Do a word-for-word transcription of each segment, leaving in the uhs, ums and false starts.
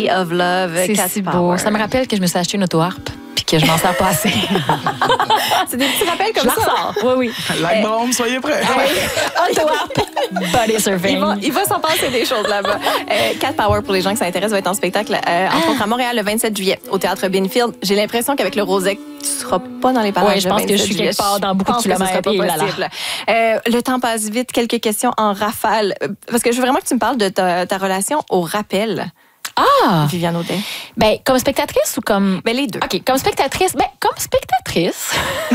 Melody of Love. C'est Cat si Power. beau. Ça me rappelle que je me suis acheté une auto-harpe puis que je m'en sers pas assez. C'est des petits rappels comme je ça. la ressors. Oui, oui. La bombe, soyez prêts. Auto-harpe. Body surfing. Il va, il va s'en passer des choses là-bas. Euh, Cat Power, pour les gens qui s'intéressent, va être en spectacle, euh, entre autres à Montréal, le vingt-sept juillet, au Théâtre Binfield. J'ai l'impression qu'avec le Rosec, tu seras pas dans les parages. Oui, je pense le que je vingt-sept suis juillet. quelque part dans beaucoup de Je pense que ce sera kilomètres. pas Et là, là. possible. Euh, le temps passe vite. Quelques questions en rafale. Euh, Parce que je veux vraiment que tu me parles de ta, ta relation au rappel, Ah! Viviane Audet. Ben, comme spectatrice ou comme... Ben, les deux. OK, comme spectatrice. Ben, comme spectatrice.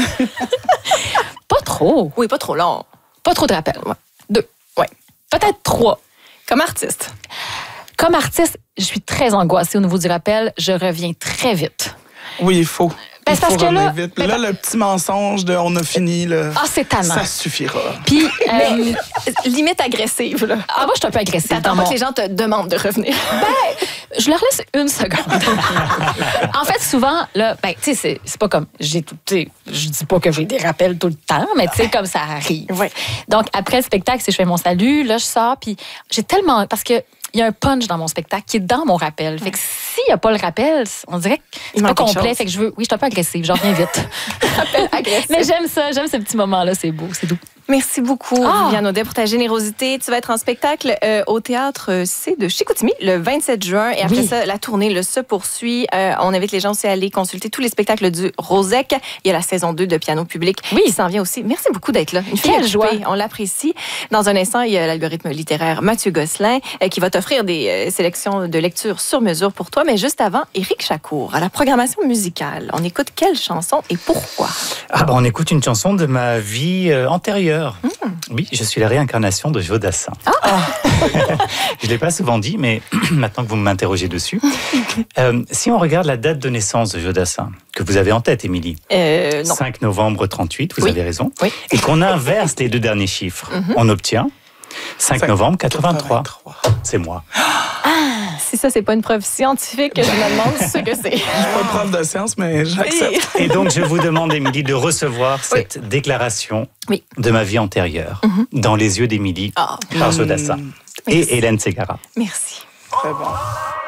Pas trop. Oui, pas trop long. Pas trop de rappels. Ouais. Deux. Ouais. Peut-être trois. Comme artiste. Comme artiste, je suis très angoissée au niveau du rappel. Je reviens très vite. Oui, il faut. Ben, Il c'est parce faut que revenir là- vite. ben, Là, le petit mensonge de on a fini, là, Ah, c'est tannant. ça suffira. Puis, euh, Limite agressive, là. ah, moi, je suis un peu agressive. T'attends dans pas mon- que les gens te demandent de revenir. Je leur laisse une seconde. En fait, souvent, là, ben, tu sais, c'est, c'est pas comme. J'ai tout, tu sais, je dis pas que j'ai des rappels tout le temps, mais tu sais, comme ça arrive. Ouais. Donc, après le spectacle, si je fais mon salut, là, je sors, puis j'ai tellement. Parce que. Il y a un punch dans mon spectacle qui est dans mon rappel. Fait que s'il n'y a pas le rappel, on dirait que c'est pas manque quelque complet. chose. Fait que je veux. Oui, je suis un peu agressive, j'en reviens vite. Agressif. Mais j'aime ça, j'aime ce petit moment-là, c'est beau, c'est doux. Merci beaucoup, Ah. Viviane Audet, pour ta générosité. Tu vas être en spectacle euh, au Théâtre C de Chicoutimi le vingt-sept juin. Et après Oui. ça, la tournée là, se poursuit. Euh, on invite les gens aussi à aller consulter tous les spectacles du Rosec. Il y a la saison deux de Piano Public Oui. qui s'en vient aussi. Merci beaucoup d'être là. Une fille Quelle occupée, joie. on l'apprécie. Dans un instant, il y a l'algorithme littéraire Mathieu Gosselin euh, qui va t'offrir des euh, sélections de lecture sur mesure pour toi. Mais juste avant, Éric Chacour, à la programmation musicale. On écoute quelle chanson et pourquoi? Ah ben on écoute une chanson de ma vie euh, antérieure. Oui, je suis la réincarnation de Joe Dassin. Je ne l'ai pas souvent dit, mais maintenant que vous m'interrogez dessus. Euh, si on regarde la date de naissance de Joe Dassin, que vous avez en tête, Émilie, Euh, non. cinq novembre trente-huit, vous Oui. avez raison, Oui. et qu'on inverse les deux derniers chiffres, on obtient cinq novembre quatre-vingt-trois. C'est moi. Si ça, c'est pas une preuve scientifique, je me demande ce que c'est. Je suis pas prof de science, mais j'accepte. Et donc, je vous demande, Émilie, de recevoir cette déclaration Oui. de ma vie antérieure dans les yeux d'Émilie Ah. par Joe Dassin et Hélène Ségara. Merci. Très bon.